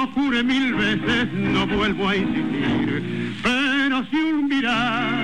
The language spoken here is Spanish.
lo jure 1000 veces, no vuelvo a insistir. Pero si un mirar